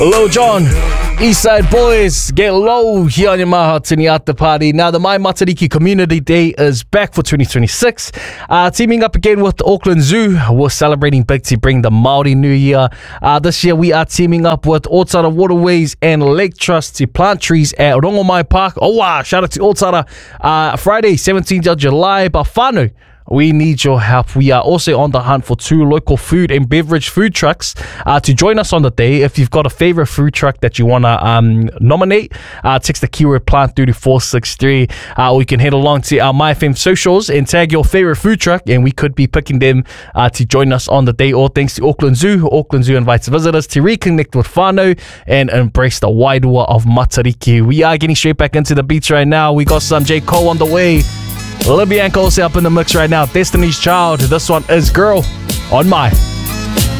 Hello, John. Eastside Boys, get low here on your Maha Tini After Party. Now, the Mai Matariki Community Day is back for 2026. Teaming up again with the Auckland Zoo, we're celebrating big to bring the Māori New Year. This year, we are teaming up with Otara Waterways and Lake Trust to plant trees at Rongomai Park. Oh, wow, shout out to Otara. Friday, 17th of July, but whānau, we need your help. We are also on the hunt for 2 local food and beverage food trucks to join us on the day. If you've got a favorite food truck that you want to nominate, text the keyword plant through to 463. Or you can head along to our MyFM socials and tag your favorite food truck, and we could be picking them to join us on the day. All thanks to Auckland Zoo. Auckland Zoo invites visitors to reconnect with whānau and embrace the wairua of Matariki. We are getting straight back into the beats right now. We got some J. Cole on the way. Libby Ankles up in the mix right now. Destiny's Child. This one is Girl on My.